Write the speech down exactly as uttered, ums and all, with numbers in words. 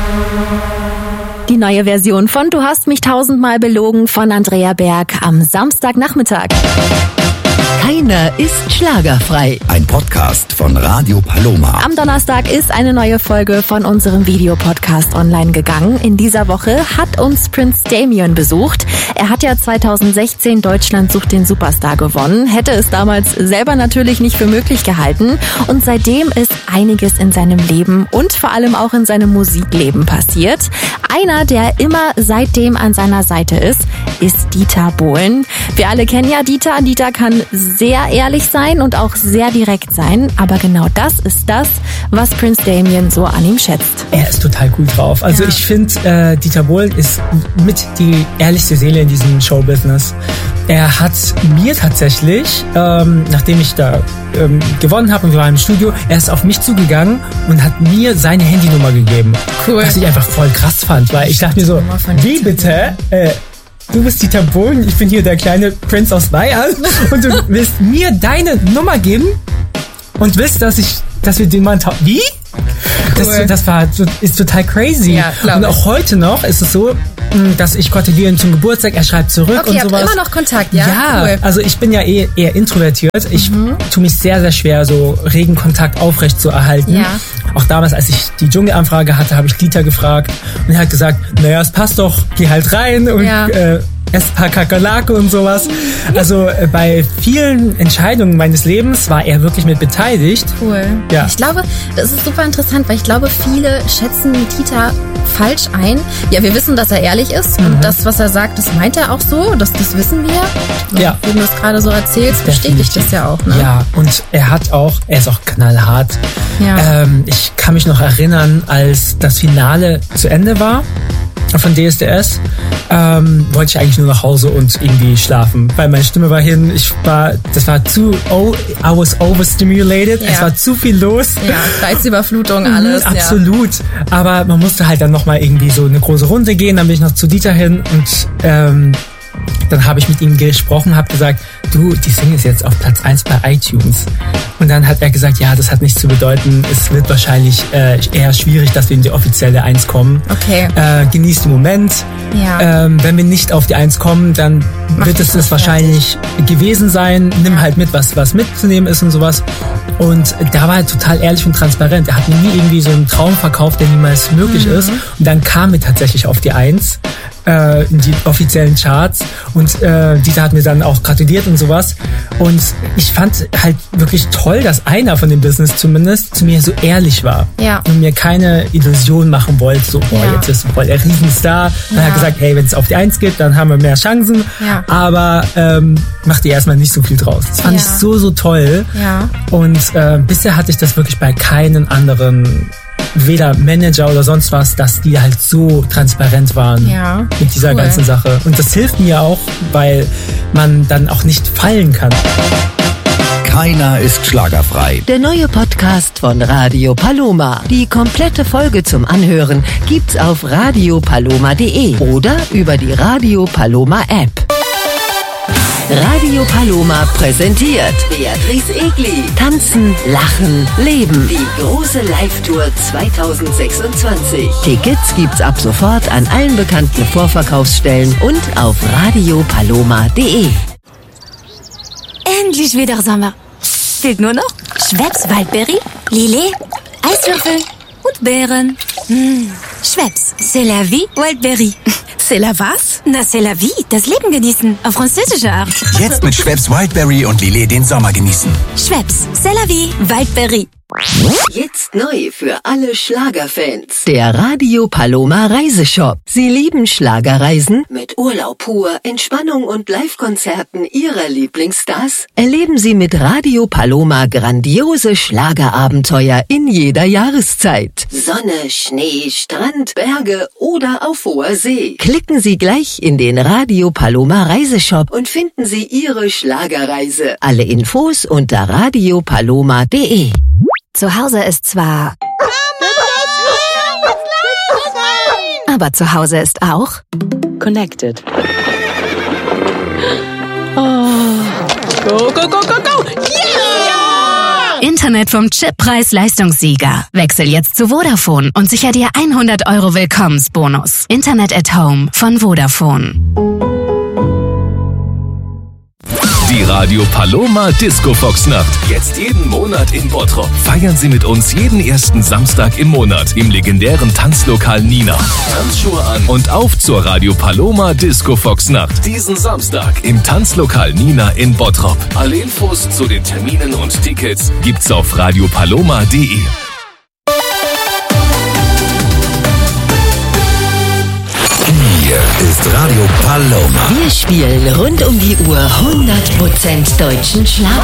Die neue Version von Du hast mich tausendmal belogen von Andrea Berg am Samstagnachmittag. Keiner ist schlagerfrei. Ein Podcast von Radio Paloma. Am Donnerstag ist eine neue Folge von unserem Videopodcast online gegangen. In dieser Woche hat uns Prince Damien besucht. Er hat ja zweitausendsechzehn Deutschland sucht den Superstar gewonnen, hätte es damals selber natürlich nicht für möglich gehalten. Und seitdem ist einiges in seinem Leben und vor allem auch in seinem Musikleben passiert. Einer, der immer seitdem an seiner Seite ist, ist Dieter Bohlen. Wir alle kennen ja Dieter. Dieter kann sehr ehrlich sein und auch sehr direkt sein. Aber genau das ist das, was Prince Damien so an ihm schätzt. Er ist total cool drauf. Also ja. ich finde, äh, Dieter Bohlen ist mit die ehrlichste Seele in diesem Showbusiness. Er hat mir tatsächlich, ähm, nachdem ich da ähm, gewonnen habe und wir waren im Studio, er ist auf mich zugegangen und hat mir seine Handynummer gegeben. Cool. Was ich einfach voll krass fand, weil ich dachte mir so, wie bitte? Äh, Du bist Dieter Bohlen, ich bin hier der kleine Prinz aus Bayern und du willst mir deine Nummer geben und willst, dass ich, dass wir den Mann tauschen. Wie? Cool. Das, das war, ist total crazy. Ja, und auch heute noch ist es so, dass ich gratuliere ihm zum Geburtstag, er schreibt zurück okay, und sowas. Okay, immer noch Kontakt, ja? Ja, cool. Also ich bin ja eh eher introvertiert. Ich mhm. tue mich sehr, sehr schwer, so regen Kontakt aufrecht zu erhalten. Ja. Auch damals, als ich die Dschungelanfrage hatte, habe ich Dieter gefragt und er hat gesagt, naja, es passt doch, geh halt rein und ja. äh, ess ein paar Kakerlake und sowas. Also äh, bei vielen Entscheidungen meines Lebens war er wirklich mit beteiligt. Cool. Ja. Ich glaube, das ist super interessant, weil ich glaube, viele schätzen Dieter falsch ein. Ja, wir wissen, dass er ehrlich ist mhm. und das, was er sagt, das meint er auch so. Das, das wissen wir. Ja. Wenn du das gerade so erzählst, bestätigt das ja auch. Ne? Ja, und er hat auch, er ist auch knallhart. Ja. Ähm, ich kann mich noch erinnern, als das Finale zu Ende war von D S D S, ähm, wollte ich eigentlich nur nach Hause und irgendwie schlafen, weil meine Stimme war hin, ich war, das war zu, oh, I was overstimulated, ja. Es war zu viel los. Ja, Reizüberflutung, alles. Mhm, absolut, ja. Aber man musste halt dann nochmal irgendwie so eine große Runde gehen, dann bin ich noch zu Dieter hin und ähm, dann habe ich mit ihm gesprochen, habe gesagt, du, die Single ist jetzt auf Platz eins bei iTunes. Und dann hat er gesagt, ja, das hat nichts zu bedeuten. Es wird wahrscheinlich äh, eher schwierig, dass wir in die offizielle eins kommen. Okay. Äh, genieß den Moment. Ja. Ähm, wenn wir nicht auf die eins kommen, dann Mach wird es das wahrscheinlich fertig. gewesen sein. Nimm halt mit, was, was mitzunehmen ist und sowas. Und da war er total ehrlich und transparent. Er hat mir nie irgendwie so einen Traum verkauft, der niemals möglich mhm. ist. Und dann kam er tatsächlich auf die eins. In die offiziellen Charts und äh, Dieter hat mir dann auch gratuliert und sowas und ich fand halt wirklich toll, dass einer von dem Business zumindest zu mir so ehrlich war ja. und mir keine Illusion machen wollte, so boah, ja. jetzt ist voll der Riesenstar. Dann ja. hat er gesagt, hey, wenn es auf die eins gibt, dann haben wir mehr Chancen, ja. aber ähm, mach dir erstmal nicht so viel draus. Das fand ja. ich so, so toll ja. und äh, bisher hatte ich das wirklich bei keinen anderen, weder Manager oder sonst was, dass die halt so transparent waren ja, mit dieser cool. ganzen Sache. Und das hilft mir auch, weil man dann auch nicht fallen kann. Keiner ist schlagerfrei. Der neue Podcast von Radio Paloma. Die komplette Folge zum Anhören gibt's auf radio paloma punkt de oder über die Radio Paloma App. Radio Paloma präsentiert Beatrice Egli. Tanzen, lachen, leben. Die große Live-Tour zweitausendsechsundzwanzig. Tickets gibt's ab sofort an allen bekannten Vorverkaufsstellen und auf radio paloma punkt de. Endlich wieder Sommer. Fehlt nur noch Schweppes Waldberry, Lillet, Eiswürfel und Beeren. Mmh. Schweppes, c'est la vie, Waldberry. C'est la was? Na, c'est la vie, das Leben genießen, auf französische Art. Jetzt mit Schweppes Wildberry und Lillet den Sommer genießen. Schweppes, c'est la vie, Waldberry. Jetzt neu für alle Schlagerfans. Der Radio Paloma Reiseshop. Sie lieben Schlagerreisen? Mit Urlaub pur, Entspannung und Live-Konzerten Ihrer Lieblingsstars? Erleben Sie mit Radio Paloma grandiose Schlagerabenteuer in jeder Jahreszeit. Sonne, Schnee, Strand, Berge oder auf hoher See. Klicken Sie gleich in den Radio Paloma Reiseshop und finden Sie Ihre Schlagerreise. Alle Infos unter radio paloma punkt de. Zu Hause ist zwar... Aber zu Hause ist auch... Connected. Oh. Go, go, go, go, go! Yeah! Internet vom Chip Preis-Leistungssieger. Wechsel jetzt zu Vodafone und sicher dir hundert Euro Willkommensbonus. Internet at Home von Vodafone. Die Radio Paloma Disco Fox Nacht. Jetzt jeden Monat in Bottrop. Feiern Sie mit uns jeden ersten Samstag im Monat im legendären Tanzlokal Nina. Tanzschuhe an und auf zur Radio Paloma Disco Fox Nacht. Diesen Samstag im Tanzlokal Nina in Bottrop. Alle Infos zu den Terminen und Tickets gibt's auf radiopaloma punkt de. Hier ist Radio Paloma. Wir spielen rund um die Uhr hundert Prozent deutschen Schlager.